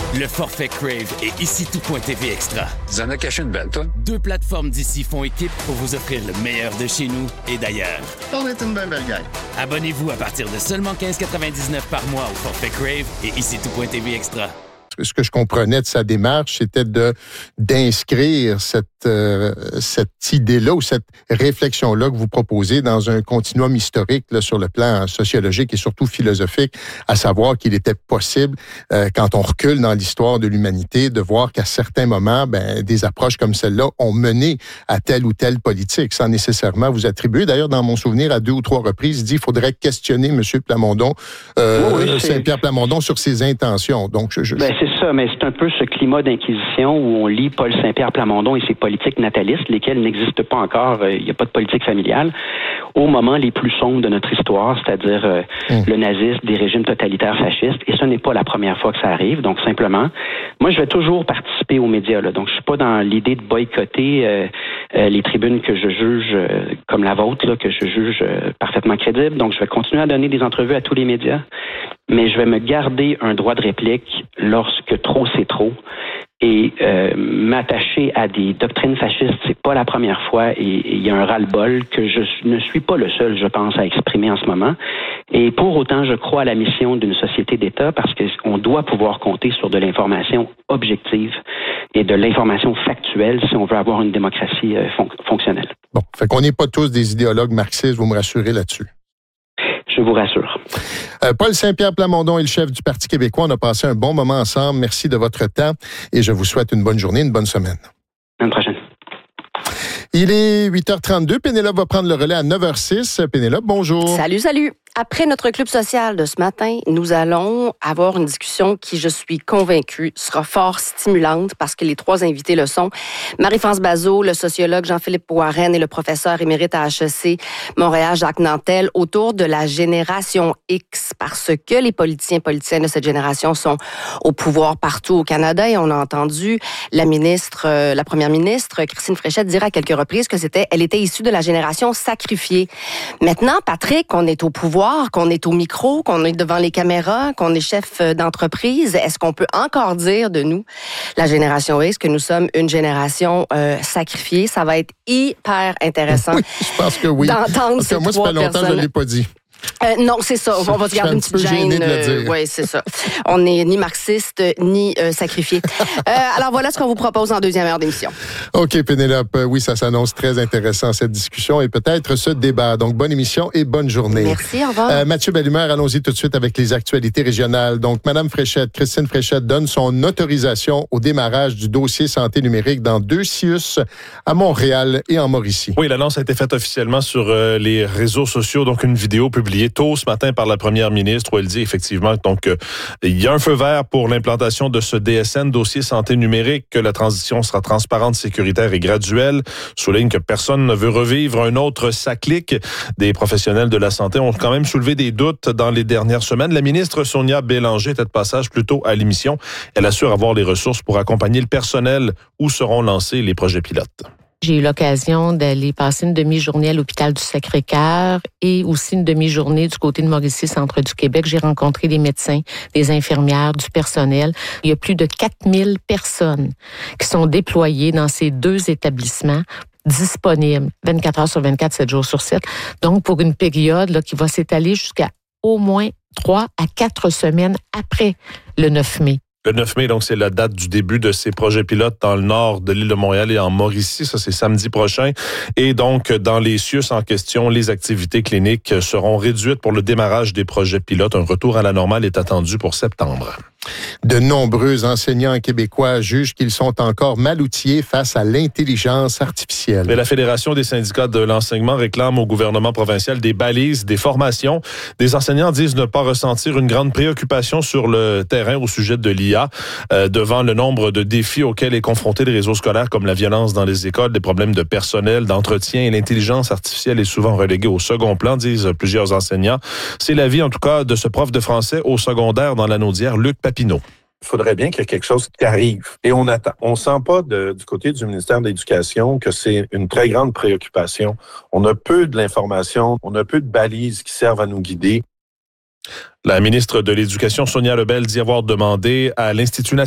Le forfait Crave et ici tout.tv Extra. Tu en as caché une belle, toi? 2 plateformes d'ici font équipe pour vous offrir le meilleur de chez nous et d'ailleurs. On est une belle gang. Abonnez-vous à partir de seulement 15,99 par mois au forfait Crave et ici tout.tv Extra. Ce que je comprenais de sa démarche, c'était d'inscrire cette idée-là ou cette réflexion-là que vous proposez dans un continuum historique là, sur le plan sociologique et surtout philosophique, à savoir qu'il était possible, quand on recule dans l'histoire de l'humanité, de voir qu'à certains moments, des approches comme celle-là ont mené à telle ou telle politique, sans nécessairement vous attribuer. D'ailleurs, dans mon souvenir, à 2 ou 3 reprises, il dit qu'il faudrait questionner M. Plamondon, Saint-Pierre Plamondon, sur ses intentions. Donc, c'est ça, mais c'est un peu ce climat d'inquisition où on lit Paul Saint-Pierre Plamondon et ses politiques natalistes, lesquelles n'existent pas encore. Il n'y a pas de politique familiale. Au moment les plus sombres de notre histoire, c'est-à-dire le nazisme, des régimes totalitaires fascistes, et ce n'est pas la première fois que ça arrive. Donc, simplement, moi, je vais toujours participer aux médias. Là. Donc, je suis pas dans l'idée de boycotter les tribunes que je juge comme la vôtre, là, que je juge parfaitement crédibles. Donc, je vais continuer à donner des entrevues à tous les médias, mais je vais me garder un droit de réplique lorsque trop c'est trop. Et m'attacher à des doctrines fascistes, c'est pas la première fois, et il y a un ras-le-bol que je ne suis pas le seul, je pense, à exprimer en ce moment. Et pour autant, je crois à la mission d'une société d'État parce qu'on doit pouvoir compter sur de l'information objective et de l'information factuelle si on veut avoir une démocratie fonctionnelle. Bon, fait qu'on n'est pas tous des idéologues marxistes, vous me rassurez là-dessus. Je vous rassure. Paul Saint-Pierre Plamondon est le chef du Parti québécois. On a passé un bon moment ensemble. Merci de votre temps et je vous souhaite une bonne journée, une bonne semaine. À une prochaine. Il est 8h32. Pénélope va prendre le relais à 9h06. Pénélope, bonjour. Salut. Après notre club social de ce matin, nous allons avoir une discussion qui, je suis convaincue, sera fort stimulante parce que les 3 invités le sont. Marie-France Bazot, le sociologue Jean-Philippe Warren et le professeur émérite à HEC Montréal, Jacques Nantel, autour de la génération X parce que les politiciens et politiciennes de cette génération sont au pouvoir partout au Canada et on a entendu la première ministre, Christine Fréchette, dire à quelques reprises qu'elle était issue de la génération sacrifiée. Maintenant, Patrick, on est au pouvoir, qu'on est au micro, qu'on est devant les caméras, qu'on est chef d'entreprise, est-ce qu'on peut encore dire de nous, la génération X, que nous sommes une génération sacrifiée? Ça va être hyper intéressant. Oui, je pense que oui. D'entendre ces moi, ça fait longtemps que je ne l'ai pas dit. Non, c'est ça. On va se garder une petite gêne. Oui, c'est ça. On n'est ni marxiste, ni sacrifié. Alors voilà ce qu'on vous propose en deuxième heure d'émission. OK, Pénélope. Oui, ça s'annonce très intéressant, cette discussion et peut-être ce débat. Donc, bonne émission et bonne journée. Merci, au revoir. Mathieu Bellumeur, allons-y tout de suite avec les actualités régionales. Donc, Mme Fréchette, Christine Fréchette, donne son autorisation au démarrage du dossier santé numérique dans 2 CIUS à Montréal et en Mauricie. Oui, l'annonce a été faite officiellement sur les réseaux sociaux. Donc, une vidéo publiée tôt ce matin par la première ministre où elle dit effectivement donc il y a un feu vert pour l'implantation de ce DSN, dossier santé numérique, que la transition sera transparente, sécuritaire et graduelle. Souligne que personne ne veut revivre un autre SACLIC. Des professionnels de la santé ont quand même soulevé des doutes dans les dernières semaines. La ministre Sonia Bélanger était de passage plus tôt à l'émission. Elle assure avoir les ressources pour accompagner le personnel où seront lancés les projets pilotes. J'ai eu l'occasion d'aller passer une demi-journée à l'hôpital du Sacré-Cœur et aussi une demi-journée du côté de Mauricie, centre du Québec. J'ai rencontré des médecins, des infirmières, du personnel. Il y a plus de 4000 personnes qui sont déployées dans ces 2 établissements disponibles 24 heures sur 24, 7 jours sur 7. Donc, pour une période là, qui va s'étaler jusqu'à au moins 3 à 4 semaines après le 9 mai. Le 9 mai, donc, c'est la date du début de ces projets pilotes dans le nord de l'île de Montréal et en Mauricie. Ça, c'est samedi prochain. Et donc, dans les CIUS en question, les activités cliniques seront réduites pour le démarrage des projets pilotes. Un retour à la normale est attendu pour septembre. De nombreux enseignants québécois jugent qu'ils sont encore mal outillés face à l'intelligence artificielle. Mais la Fédération des syndicats de l'enseignement réclame au gouvernement provincial des balises, des formations. Des enseignants disent ne pas ressentir une grande préoccupation sur le terrain au sujet de l'IA, devant le nombre de défis auxquels est confronté le réseau scolaire, comme la violence dans les écoles, des problèmes de personnel, d'entretien, et l'intelligence artificielle est souvent reléguée au second plan, disent plusieurs enseignants. C'est l'avis, en tout cas, de ce prof de français au secondaire dans l'Anaudière, Luc Papineau. Il faudrait bien qu'il y ait quelque chose qui arrive. Et on attend. On sent pas du côté du ministère de l'Éducation que c'est une très grande préoccupation. On a peu de l'information, on a peu de balises qui servent à nous guider. La ministre de l'Éducation, Sonia Lebel, dit avoir demandé à l'Institut national